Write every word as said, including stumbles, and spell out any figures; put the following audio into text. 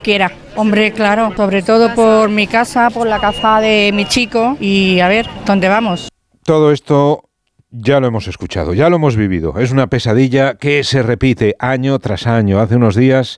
Quiera, hombre, claro, sobre todo por mi casa, por la casa de mi chico y a ver, ¿dónde vamos? Todo esto ya lo hemos escuchado, ya lo hemos vivido. Es una pesadilla que se repite año tras año. Hace unos días